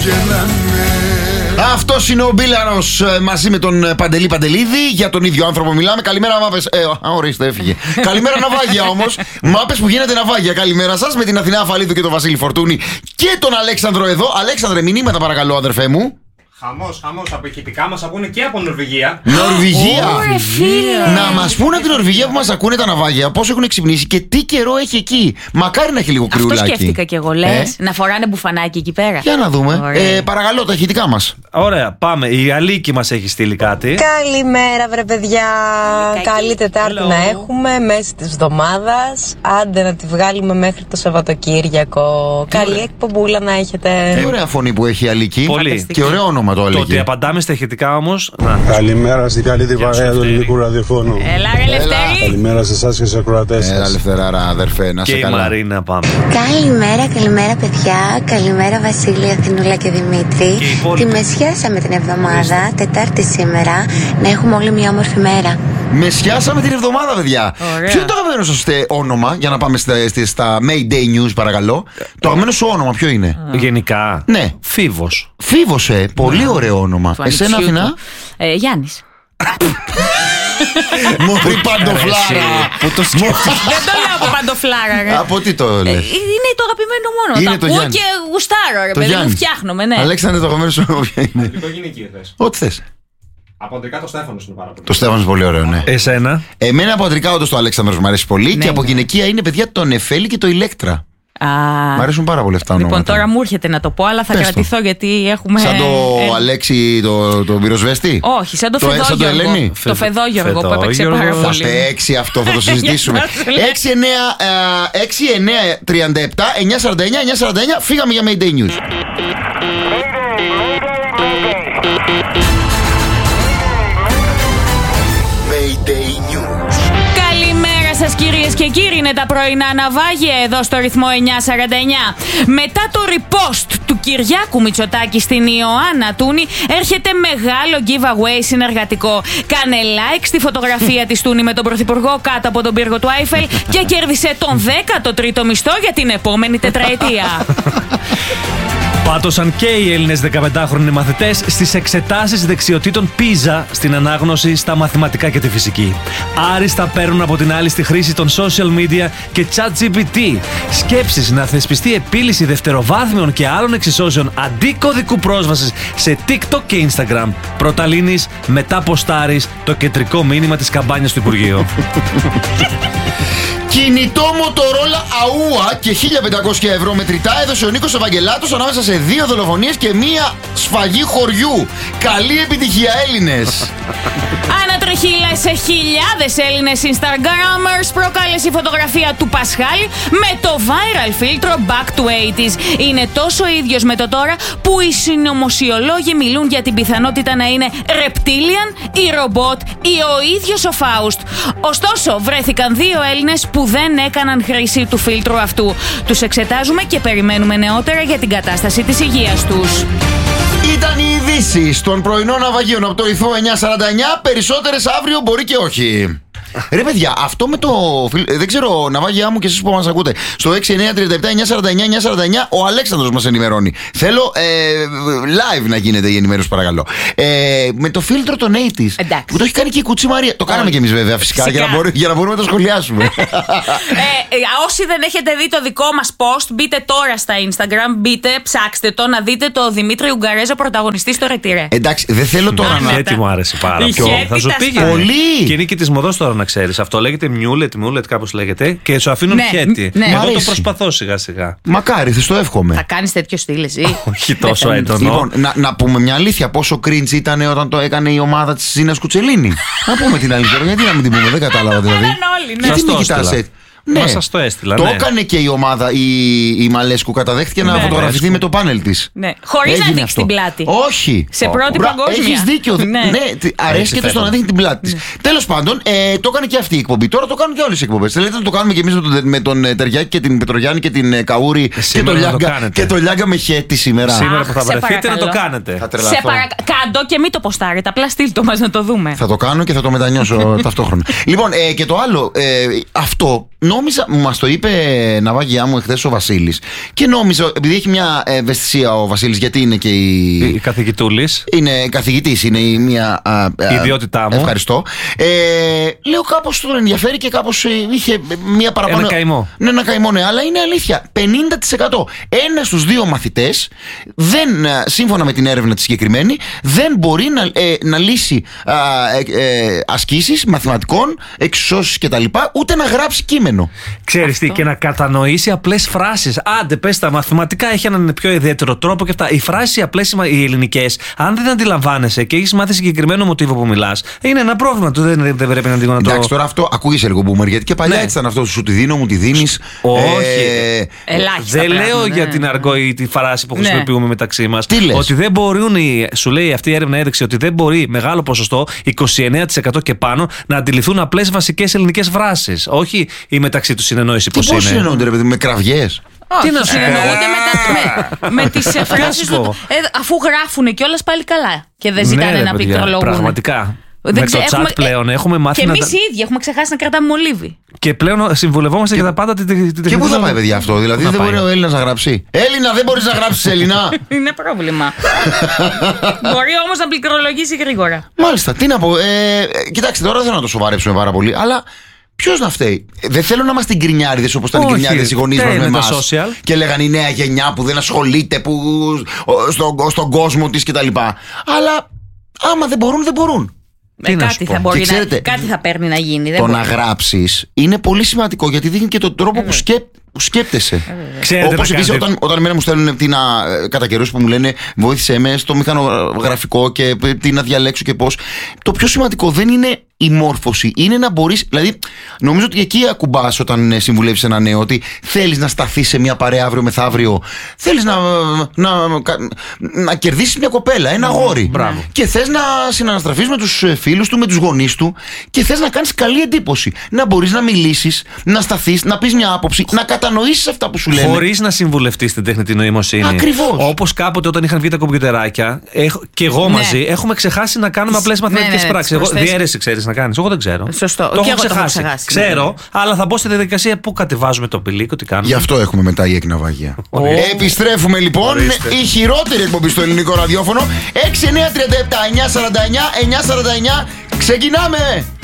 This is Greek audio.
και να είναι. Αυτός είναι ο Μπίλαρος μαζί με τον Παντελή Παντελίδη. Για τον ίδιο άνθρωπο μιλάμε. Καλημέρα, μάπες. Ορίστε, έφυγε. Καλημέρα, ναυάγια όμως. Μάπες που γίνεται ναυάγια. Καλημέρα σας με την Αθηνά Αφαλίδου και τον Βασίλη Φορτούνη και τον Αλέξανδρο εδώ. Αλέξανδρε, μηνύματα παρακαλώ, αδερφέ μου. Χαμός, από ηχητικά μας ακούνε και από Νορβηγία. Νορβηγία! Να μας πούνε από την Νορβηγία που μας ακούνε τα ναυάγια πώς έχουν ξυπνήσει και τι καιρό έχει εκεί. Μακάρι να έχει λίγο κρυουλάκι. Αυτό σκέφτηκα κι εγώ, λες. Να φοράνε μπουφανάκι εκεί πέρα. Για να δούμε. Παρακαλώ, τα ηχητικά μας. Ωραία, πάμε. Η Αλίκη μας έχει στείλει κάτι. Καλημέρα, βρε παιδιά. Καλή Τετάρτη να έχουμε μέσα της εβδομάδας. Άντε να τη βγάλουμε μέχρι το Σαββατοκύριακο. Καλή εκπομπούλα να έχετε. Ωραία φωνή που έχει η Αλίκη. Πολύ. Και ωραίο όνομα. Το ότι απαντάμε στα ηχητικά όμως. Καλημέρα στην καλύτερη παρέα του ελληνικού ραδιοφώνου. Έλα, ρε Λευτέρη. Καλημέρα σε εσάς και στους ακροατές σας. Έλα, Λευτεράρα, αδερφέ, να σε καλά. Και η Μαρίνα, πάμε. Καλημέρα παιδιά. Καλημέρα Βασίλη, Αθηνούλα και Δημήτρη. Τη μεσιάσαμε την εβδομάδα, Τετάρτη σήμερα, να έχουμε όλοι μια όμορφη μέρα. Μεσιάσαμε την εβδομάδα, παιδιά. Ποιο είναι το αγαπημένο σας όνομα, για να πάμε στα Mayday News, παρακαλώ. Το αγαπημένο σου όνομα, ποιο είναι? Γενικά. Ναι. Φίβος. Φίβος, πολύ ωραίο όνομα. Εσένα, Αθηνά? Γιάννης. Μωρή παντοφλάρα. Που το σκέφτεσαι. Δεν το λέω από παντοφλάρα. Από τι το λες? Είναι το αγαπημένο μόνο. Είναι το ακούω και γουστάρω, ρε παιδί μου, φτιάχνομαι, ναι. Αλέξανδρε, το αγαπημένο σου όνομα ποιο είναι? Το γυναικείο θες. Ό,τι θες. Από αντρικά το Στέφανος είναι πάρα πολύ. Το Στέφανος πολύ ωραίο, ναι. Εσένα? Εμένα από αντρικά όντως το Αλέξανδρος μου αρέσει πολύ. Και από γυναικεία είναι, παιδιά, το Νεφέλη και το Ηλέκτρα. Μ' αρέσουν πάρα πολύ αυτά ονόματα. Λοιπόν, τώρα μου έρχεται να το πω, αλλά θα κρατηθώ γιατί έχουμε. Σαν το Αλέξη, το πυροσβέστη. Όχι, σαν το Φεδόγιοργο. Το Φεδόγιοργο που έπαιξε πάρα πολύ. Θα παίξει αυτό, θα το συζητήσουμε. 6, 9, 37, 949, 949. Φύγαμε για Mayday News. Mayday News. Καλημέρα σας κυρίες και κύριοι, είναι τα πρωινά ναυάγια εδώ στο ρυθμό 949. Μετά το repost του Κυριάκου Μητσοτάκη στην Ιωάννα Τούνη έρχεται μεγάλο giveaway συνεργατικό. Κάνε like στη φωτογραφία της Τούνη με τον Πρωθυπουργό κάτω από τον πύργο του Άιφελ και κέρδισε τον 13ο μισθό για την επόμενη τετραετία. Πάτωσαν και οι Έλληνες 15χρονοι μαθητές στις εξετάσεις δεξιοτήτων PISA στην ανάγνωση, στα μαθηματικά και τη φυσική. Άριστα παίρνουν από την άλλη στη χρήση των social media και ChatGPT. Σκέψεις να θεσπιστεί επίλυση δευτεροβάθμιων και άλλων εξισώσεων αντί κωδικού πρόσβασης σε TikTok και Instagram. Πρώτα λύνεις, μετά ποστάρεις το κεντρικό μήνυμα της καμπάνιας του Υπουργείου. Κινητό Motorola AUA και 1.500 ευρώ μετρητά έδωσε ο Νίκος Ευαγγελάτος ανάμεσα σε 2 δολοφονίες και 1 σφαγή χωριού. Καλή επιτυχία, Έλληνες! Ανατρεχίλα σε χιλιάδες Έλληνες Instagrammers προκάλεσε η φωτογραφία του Πασχάλη με το viral φίλτρο Back to 80s. Είναι τόσο ίδιος με το τώρα που οι συνωμοσιολόγοι μιλούν για την πιθανότητα να είναι reptilian ή ρομπότ ή ο ίδιος ο Φάουστ. Ωστόσο, βρέθηκαν 2 Έλληνες που δεν έκαναν χρήση του φίλτρου αυτού. Τους εξετάζουμε και περιμένουμε νεότερα για την κατάσταση της υγείας τους. Ήταν οι ειδήσεις των πρωινών ναυαγίων από το ρυθμό 949. Περισσότερες αύριο, μπορεί και όχι. Ρε παιδιά, αυτό με το. Δεν ξέρω, ναυάγια μου και εσείς που μας ακούτε. Στο 6937-949-949 ο Αλέξανδρος μας ενημερώνει. Θέλω live να γίνεται η ενημέρωση, παρακαλώ. Με το φίλτρο των 80s. Εντάξει. Που το έχει κάνει και η Κουτσή Μαρία. Το κάναμε κι εμείς βέβαια, φυσικά. Για να μπορούμε να το σχολιάσουμε. Όσοι δεν έχετε δει το δικό μας post, μπείτε τώρα στα Instagram, μπείτε, ψάξτε το να δείτε το Δημήτρη Ουγγαρέζο πρωταγωνιστή στο ρετυρέ. Εντάξει, δεν θέλω τώρα να. Έτσι μου άρεσε πάρα πολύ. Θα σου πήγαινε. Πολύ. Και είναι και της μοδός τώρα να ξέρεις. Αυτό λέγεται μιούλετ, κάπως λέγεται. Και σου αφήνουν χέτι. Ναι. Εγώ το προσπαθώ σιγά σιγά. Μακάρι, θα το εύχομαι. Θα κάνεις τέτοιο στυλ εσύ? Όχι τόσο έντονο. Λοιπόν, να πούμε μια αλήθεια. Πόσο cringe ήταν όταν το έκανε η ομάδα της Ζήνας Κουτσελίνη. Να πούμε την αλήθεια. Γιατί να μην την πούμε, δεν κατάλαβα δηλαδή. Όλοι, ναι. Σας το Ναι. Μα σας το έστειλα. Το έκανε και η ομάδα, η Μαλέσκου, καταδέχτηκε να φωτογραφιστεί με το πάνελ της. Ναι. Χωρίς να δείξει την πλάτη. Όχι. Σε πρώτη παγκόσμια. Έχεις δίκιο. Ναι, αρέσκεται στο να δείχνει την πλάτη της. Τέλος πάντων, το έκανε και αυτή η εκπομπή. Τώρα το κάνουν και όλες οι εκπομπές. Θέλετε να το κάνουμε και εμείς με τον Τεριάκη και την Πετρογιάννη και την Καούρη και το Λιάγκα με χέτη σήμερα. Σήμερα που θα βρεθείτε να το κάνετε. Κάντο και μην το ποστάρετε. Απλά στείλτε μας να το δούμε. Θα το κάνω και θα το μετανιώσω ταυτόχρονα. Λοιπόν, και το άλλο, αυτό νόμιζα, μας το είπε ναυάγιά μου εχθές ο Βασίλης, και νόμιζα, επειδή έχει μια ευαισθησία ο Βασίλης, γιατί είναι και η καθηγητούλης. Είναι καθηγητής, είναι η μία ιδιότητά μου. Ευχαριστώ. Λέω κάπως τον ενδιαφέρει και κάπως είχε μία παραπάνω. Ένα καημό. Ναι, ένα καημό, ναι, αλλά είναι αλήθεια. 50%. Ένας στους 2 μαθητές, σύμφωνα με την έρευνα τη συγκεκριμένη, δεν μπορεί να λύσει ασκήσεις μαθηματικών, εξισώσεις κτλ., ούτε να γράψει κείμενο. Ξέρεις τι, και να κατανοήσει απλές φράσεις. Άντε, πες τα μαθηματικά έχει έναν πιο ιδιαίτερο τρόπο και αυτά. Οι φράσεις οι απλές, οι ελληνικές, αν δεν αντιλαμβάνεσαι και έχεις μάθει συγκεκριμένο μοτίβο που μιλάς, είναι ένα πρόβλημα του. Δεν πρέπει να το. Εντάξει, τώρα αυτό ακούγεσαι λίγο boomer, γιατί και παλιά έτσι ήταν αυτό. Σου τη δίνω, μου τη δίνεις. Όχι. Δεν λέω για την αργό ή τη φράση που χρησιμοποιούμε μεταξύ μας. Ότι δεν μπορούν, σου λέει αυτή η έρευνα έδειξε ότι δεν μπορεί μεγάλο ποσοστό, 29% και πάνω, να αντιληφθούν απλές βασικές ελληνικές φράσεις. Όχι η μεταξύ τους συνεννόηση πως είναι. Πώς συνεννοούνται, ρε παιδί, με κραυγές? Τι να συνεννοούνται με τις φράσεις του. Αφού γράφουν κιόλας πάλι καλά και δεν ζητάνε να πληκτρολογούν. Πραγματικά. Με το chat πλέον έχουμε μάθει. Και εμείς οι ίδιοι έχουμε ξεχάσει να κρατάμε μολύβι. Και πλέον συμβουλευόμαστε για τα πάντα την τεχνική. Και πού θα πάει, παιδιά, αυτό? Δηλαδή δεν μπορεί ο Έλληνας να γράψει. Έλληνα, δεν μπορείς να γράψεις Έλληνα. Είναι πρόβλημα. Μπορεί όμως να πληκτρολογήσει γρήγορα. Μάλιστα, τι να πω. Κοιτάξτε, τώρα δεν θέλω να το σοβαρέψουμε πάρα πολύ, αλλά ποιος να φταίει? Δεν θέλω να είμαστε γκρινιάριδες όπως ήταν οι γκρινιάριδες οι γονείς μας με εμάς. Και λέγανε η νέα γενιά που δεν ασχολείται, που στον κόσμο της κτλ. Αλλά άμα δεν μπορούν, δεν μπορούν. Κάτι θα παίρνει να γίνει. Το να γράψεις είναι πολύ σημαντικό, γιατί δείχνει και τον τρόπο που σκέπτεσαι. Όπως επίσης όταν εμένα μου στέλνουν κατά καιρούς που μου λένε βοήθησέ με στο μηχανογραφικό και τι να διαλέξω και πώς. Το πιο σημαντικό δεν είναι η μόρφωση, είναι να μπορείς. Δηλαδή, νομίζω ότι εκεί ακουμπάς όταν συμβουλεύεις ένα νέο, ότι θέλεις να σταθείς σε μια παρέα αύριο μεθαύριο, θέλεις να κερδίσεις μια κοπέλα, ένα αγόρι. Και θες να συναναστραφείς με τους φίλους του, με τους γονείς του, και θες να κάνεις καλή εντύπωση. Να μπορείς να μιλήσεις, να σταθείς, να πεις μια άποψη, να κατανοήσεις αυτά που σου λένε. Χωρίς να συμβουλευτείς την τεχνητή νοημοσύνη. Ακριβώς. Όπως κάποτε όταν είχαν βγει τα κομπιουτεράκια, και εγώ μαζί, έχουμε ξεχάσει να κάνουμε απλές μαθηματικές πράξεις. Διαίρεση ξέρεις να κάνεις? Εγώ δεν ξέρω. Σωστό. Το έχω ξεχάσει. Ξέρω, αλλά θα μπω στη διαδικασία που κατεβάζουμε το πηλίκο, τι κάνουμε. Γι' αυτό έχουμε μετά η εκναυαγία. Επιστρέφουμε λοιπόν. Η χειρότερη εκπομπή στο ελληνικό ραδιόφωνο. 6937 949 949. Ξεκινάμε!